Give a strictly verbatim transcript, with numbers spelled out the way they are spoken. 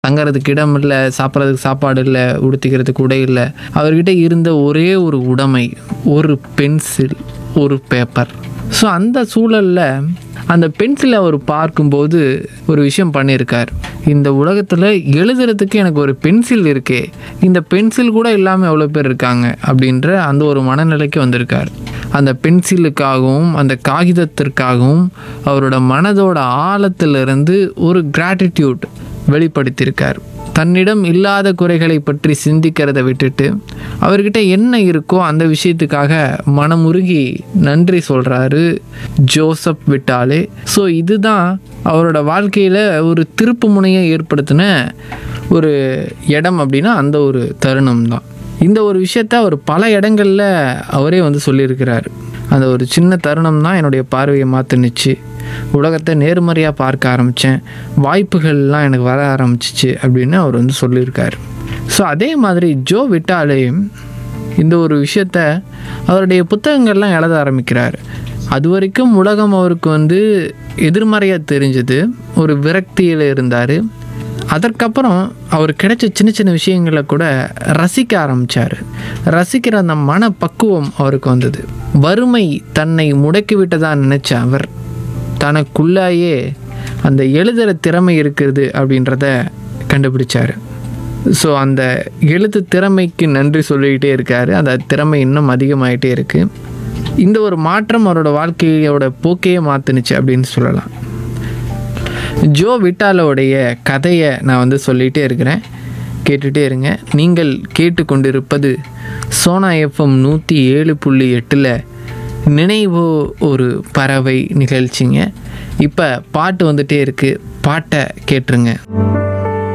தங்கறதுக்கு இடம் இல்லை, சாப்பிட்றதுக்கு சாப்பாடு இல்லை, உடுத்திக்கிறதுக்கு உடை இல்லை. அவர்கிட்ட இருந்த ஒரே ஒரு உடைமை ஒரு பென்சில், ஒரு பேப்பர். ஸோ அந்த சூழலில் அந்த பென்சிலை அவர் பார்க்கும்போது ஒரு விஷயம் பண்ணியிருக்கார். இந்த உலகத்தில் எழுதுறதுக்கு எனக்கு ஒரு பென்சில் இருக்கே, இந்த பென்சில் கூட இல்லாமல் எவ்வளோ பேர் இருக்காங்க அப்படின்ற அந்த ஒரு மனநிலைக்கு வந்திருக்கார். அந்த பென்சிலுக்காகவும் அந்த காகிதத்திற்காகவும் அவரோட மனதோட ஆழத்திலிருந்து ஒரு கிராட்டிடியூட் வெளிப்படுத்தியிருக்கார். தன்னிடம் இல்லாத குறைகளை பற்றி சிந்திக்கிறத விட்டுட்டு அவர்கிட்ட என்ன இருக்கோ அந்த விஷயத்துக்காக மனமுருகி நன்றி சொல்கிறாரு ஜோசப் விட்டாலே. ஸோ இதுதான் அவரோட வாழ்க்கையில் ஒரு திருப்பு முனையை ஏற்படுத்தின ஒரு இடம் அப்படின்னா அந்த ஒரு தருணம் தான். இந்த ஒரு விஷயத்த அவர் பல இடங்களில் அவரே வந்து சொல்லியிருக்கிறார். அந்த ஒரு சின்ன தருணம் தான் என்னுடைய பார்வையை மாற்றினுச்சு, உலகத்தை நேர்மறையாக பார்க்க ஆரம்பித்தேன், வாய்ப்புகள்லாம் எனக்கு வர ஆரம்பிச்சிச்சு அப்படின்னு அவர் வந்து சொல்லியிருக்கார். ஸோ அதே மாதிரி ஜோ விட்டாலே இந்த ஒரு விஷயத்த அவருடைய புத்தகங்கள்லாம் எழுத ஆரம்பிக்கிறார். அது வரைக்கும் உலகம் அவருக்கு வந்து எதிர்மறையாக தெரிஞ்சது, ஒரு விரக்தியில் இருந்தார். அதற்கப்புறம் அவர் கிடைச்ச சின்ன சின்ன விஷயங்களை கூட ரசிக்க ஆரம்பித்தார். ரசிக்கிற அந்த மனப்பக்குவம் அவருக்கு வந்தது. வறுமை தன்னை முடக்கிவிட்டதாக நினச்ச அவர் தனக்குள்ளாயே அந்த எழுதுகிற திறமை இருக்கிறது அப்படின்றத கண்டுபிடிச்சார். ஸோ அந்த எழுத்து திறமைக்கு நன்றி சொல்லிக்கிட்டே இருக்கார். அந்த திறமை இன்னும் அதிகமாகிட்டே இருக்குது. இந்த ஒரு மாற்றம் அவரோட வாழ்க்கையோட போக்கையே மாற்றுனுச்சு அப்படின்னு சொல்லலாம். ஜோ விட்டாலோடைய கதையை நான் வந்து சொல்லிகிட்டே இருக்கிறேன், கேட்டுகிட்டே இருங்க. நீங்கள் கேட்டுக்கொண்டிருப்பது சோனா எஃப்எம் நூற்றி ஏழு புள்ளி எட்டில் நினைவோ ஒரு பறவை நிகழ்ச்சிங்க. இப்போ பாட்டு வந்துகிட்டே இருக்குது, பாட்டை கேட்டுருங்க.